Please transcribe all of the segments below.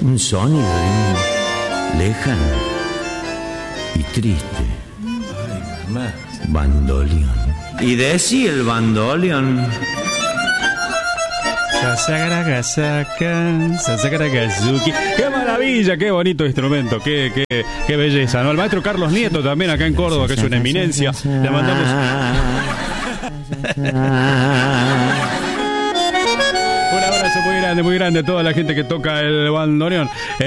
Un sonido lejano y triste. Ay, mamá. Bandoleón. Y decía el bandoleón. ¡Qué maravilla! ¡Qué bonito instrumento! ¡Qué belleza! ¿No? El maestro Carlos Nieto también acá en Córdoba, que es una eminencia. Le mandamos... Un abrazo muy grande a toda la gente que toca el bandoneón.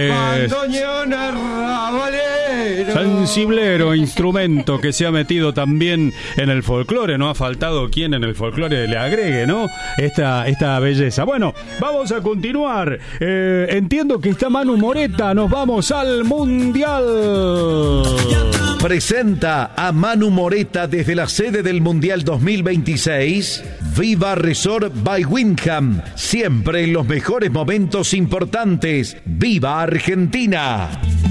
Sensiblero, instrumento que se ha metido también en el folclore. No ha faltado quien en el folclore le agregue, ¿no? Esta belleza. Bueno, vamos a continuar. Entiendo que está Manu Moreta. Nos vamos al Mundial. Presenta a Manu Moreta desde la sede del Mundial 2026. Viva Resort by Wyndham. Siempre en los mejores momentos importantes. ¡Viva Argentina!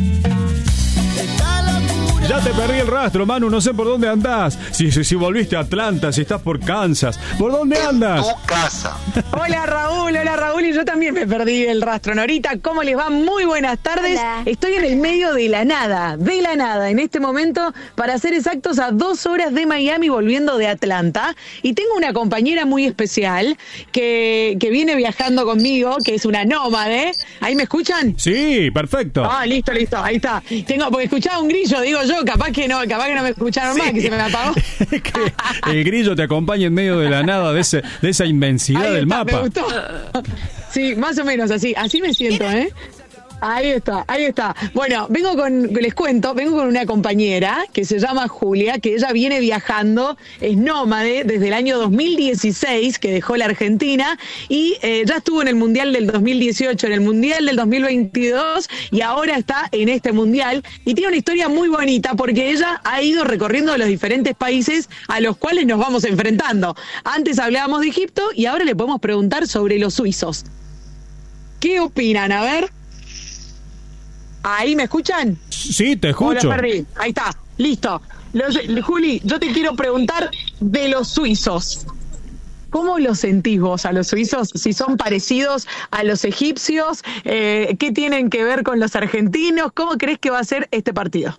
Ya te perdí el rastro, Manu, no sé por dónde andás. Si volviste a Atlanta, si estás por Kansas. ¿Por dónde andas? Tu casa. Hola Raúl, y yo también me perdí el rastro. Norita, ¿cómo les va? Muy buenas tardes. Hola. Estoy en el medio de la nada, en este momento, para ser exactos, a 2 horas de Miami, volviendo de Atlanta. Y tengo una compañera muy especial que viene viajando conmigo, que es una nómade. ¿Ahí me escuchan? Sí, perfecto. Ah, listo, ahí está. Porque escuchaba un grillo, digo yo, capaz que no me escucharon más, que se me apagó. Que el grillo te acompaña en medio de la nada, de esa inmensidad del mapa. Me gustó. Sí, más o menos así me siento, ¿eh? Ahí está. Bueno, vengo con una compañera que se llama Julia, que ella viene viajando, es nómade desde el año 2016, que dejó la Argentina, y ya estuvo en el Mundial del 2018, en el Mundial del 2022, y ahora está en este Mundial, y tiene una historia muy bonita, porque ella ha ido recorriendo los diferentes países a los cuales nos vamos enfrentando. Antes hablábamos de Egipto, y ahora le podemos preguntar sobre los suizos. ¿Qué opinan? A ver... ¿Ahí me escuchan? Sí, te escucho. Ahí está, listo. Juli, yo te quiero preguntar de los suizos. ¿Cómo los sentís vos a los suizos? Si son parecidos a los egipcios, ¿qué tienen que ver con los argentinos? ¿Cómo crees que va a ser este partido?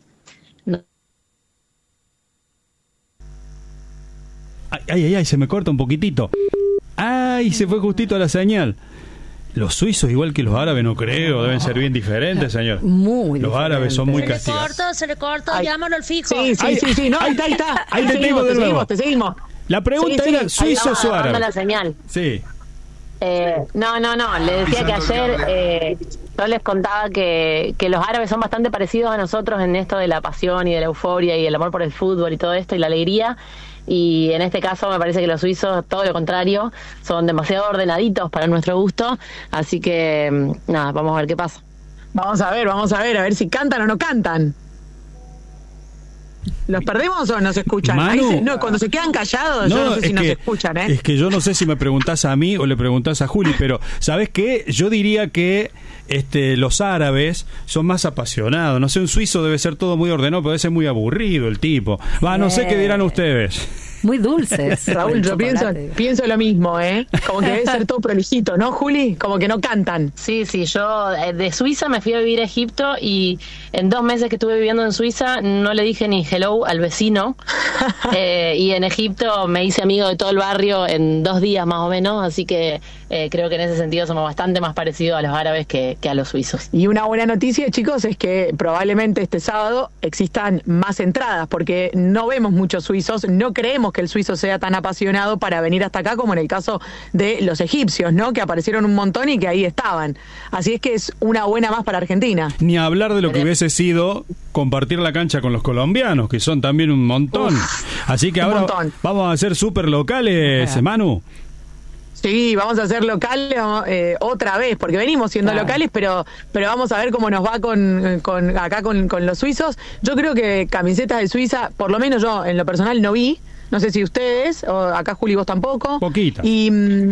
Ay, se me corta un poquitito. Ay, se fue justito a la señal. Los suizos, igual que los árabes, no creo, deben ser bien diferentes, señor. Muy Los árabes son muy castigados. Se le cortó, llámalo al fijo. Sí, no, ahí está. Ahí te tengo de nuevo. Te seguimos. La pregunta era, ¿suizos o árabes? La señal. Sí. No, le decía que ayer yo les contaba que los árabes son bastante parecidos a nosotros en esto de la pasión y de la euforia y el amor por el fútbol y todo esto y la alegría. Y en este caso me parece que los suizos, todo lo contrario, son demasiado ordenaditos para nuestro gusto, así que nada, vamos a ver qué pasa. Vamos a ver si cantan o no cantan. ¿Los perdemos o nos escuchan? Manu, cuando se quedan callados, yo no sé si nos escuchan, ¿eh? Es que yo no sé si me preguntás a mí o le preguntás a Juli, pero ¿sabés qué? Yo diría que los árabes son más apasionados. No sé, un suizo debe ser todo muy ordenado, puede ser muy aburrido el tipo. No sé qué dirán ustedes. Muy dulces. Raúl, yo pienso lo mismo, ¿eh? Como que debe ser todo prolijito, ¿no, Juli? Como que no cantan. Sí, yo de Suiza me fui a vivir a Egipto y en 2 meses que estuve viviendo en Suiza no le dije ni hello al vecino. Y en Egipto me hice amigo de todo el barrio en 2 días más o menos, así que creo que en ese sentido somos bastante más parecidos a los árabes que a los suizos. Y una buena noticia, chicos, es que probablemente este sábado existan más entradas, porque no vemos muchos suizos, no creemos que el suizo sea tan apasionado para venir hasta acá como en el caso de los egipcios, ¿no? Que aparecieron un montón y que ahí estaban. Así es que es una buena más para Argentina. Ni hablar de lo que hubiese sido compartir la cancha con los colombianos, que son también un montón. Así que ahora vamos a ser súper locales, Manu. Sí, vamos a ser locales otra vez, porque venimos siendo locales, pero vamos a ver cómo nos va con los suizos. Yo creo que camisetas de Suiza, por lo menos yo en lo personal no vi, no sé si ustedes, o acá Juli vos tampoco. Poquita.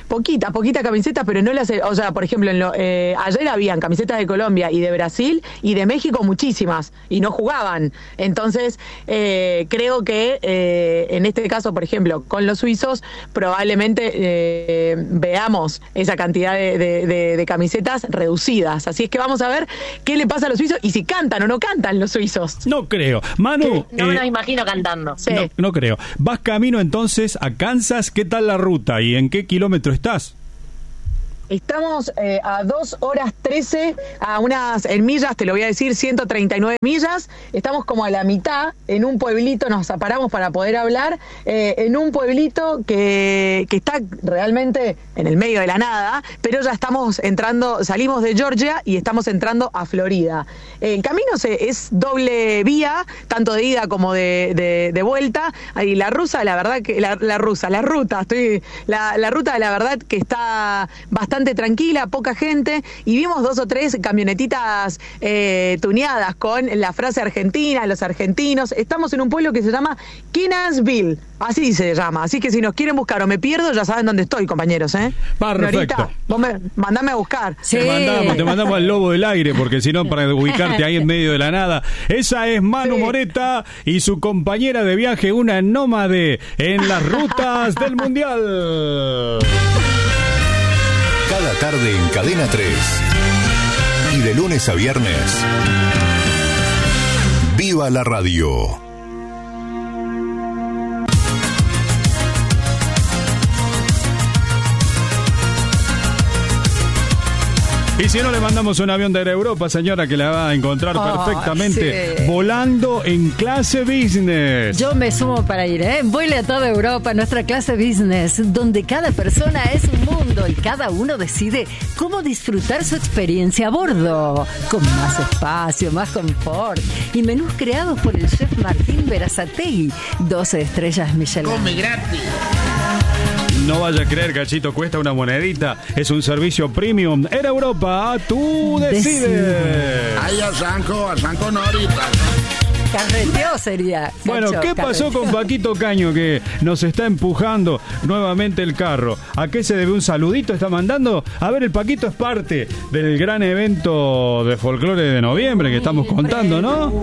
poquitas camisetas, pero no las, o sea, por ejemplo, ayer habían camisetas de Colombia y de Brasil y de México muchísimas y no jugaban. Entonces, creo que en este caso, por ejemplo, con los suizos, probablemente veamos esa cantidad de camisetas reducidas. Así es que vamos a ver qué le pasa a los suizos y si cantan o no cantan los suizos. No creo. Manu, No me los imagino cantando. Sí. no creo. Vas camino entonces a Kansas. ¿Qué tal la ruta y en qué kilómetro estás? Estamos a 2 horas 13, en millas, te lo voy a decir, 139 millas. Estamos como a la mitad, en un pueblito, nos paramos para poder hablar, en un pueblito que está realmente en el medio de la nada, pero ya estamos entrando, salimos de Georgia y estamos entrando a Florida. El camino es doble vía, tanto de ida como de vuelta. Y la ruta, la verdad que la ruta, la verdad que está bastante tranquila, poca gente, y vimos 2 o 3 camionetitas tuneadas con la frase argentina, los argentinos. Estamos en un pueblo que se llama Kenansville, así se llama, así que si nos quieren buscar o me pierdo, ya saben dónde estoy, compañeros, Perfecto. Norita, vos mandame a buscar. Sí. Te mandamos al lobo del aire, porque si no, para ubicarte ahí en medio de la nada. Esa es Manu Moreta y su compañera de viaje, una nómade en las rutas del Mundial. Cada tarde en Cadena 3 y de lunes a viernes, ¡viva la radio! Y si no, le mandamos un avión de Air Europa, señora, que la va a encontrar perfectamente sí. volando en clase business. Yo me sumo para ir, Vuele a toda Europa, nuestra clase business, donde cada persona es un mundo y cada uno decide cómo disfrutar su experiencia a bordo, con más espacio, más confort y menús creados por el chef Martín Berazategui, 12 estrellas Michelin. Come gratis. No vaya a creer, cachito, cuesta una monedita. Es un servicio premium. Air Europa, tú decides. Ay, arranco no ahorita. Carreteo sería. Bueno, Cacho, ¿qué pasó carreteo. con Paquito Caño que nos está empujando nuevamente el carro? ¿A qué se debe un saludito? ¿Está mandando? A ver, el Paquito es parte del gran evento de folclore de noviembre que estamos contando, ¿no?